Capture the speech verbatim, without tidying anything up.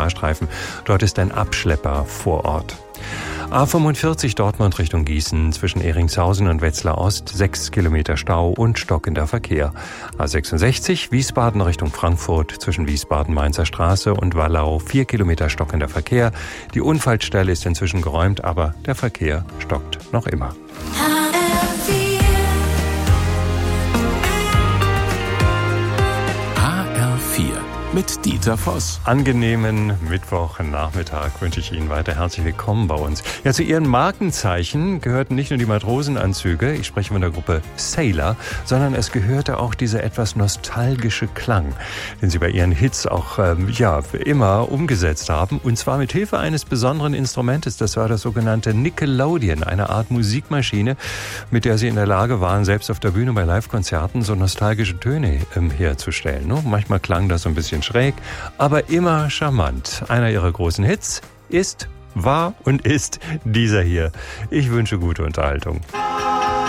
Fahrstreifen. Dort ist ein Abschlepper vor Ort. A fünfundvierzig Dortmund Richtung Gießen zwischen Ehringshausen und Wetzlar Ost, sechs Kilometer Stau und stockender Verkehr. A sechsundsechzig Wiesbaden Richtung Frankfurt zwischen Wiesbaden-Mainzer Straße und Wallau, vier Kilometer stockender Verkehr. Die Unfallstelle ist inzwischen geräumt, aber der Verkehr stockt noch immer. Mit Dieter Voss. Angenehmen Mittwochnachmittag wünsche ich Ihnen weiter. Herzlich willkommen bei uns. Ja, zu Ihren Markenzeichen gehörten nicht nur die Matrosenanzüge, ich spreche von der Gruppe Sailor, sondern es gehörte auch dieser etwas nostalgische Klang, den Sie bei Ihren Hits auch ähm, ja, immer umgesetzt haben. Und zwar mit Hilfe eines besonderen Instrumentes. Das war das sogenannte Nickelodeon, eine Art Musikmaschine, mit der Sie in der Lage waren, selbst auf der Bühne bei Live-Konzerten so nostalgische Töne ähm, herzustellen. Ne? Manchmal klang das so ein bisschen schräg, aber immer charmant. Einer ihrer großen Hits ist, war und ist dieser hier. Ich wünsche gute Unterhaltung.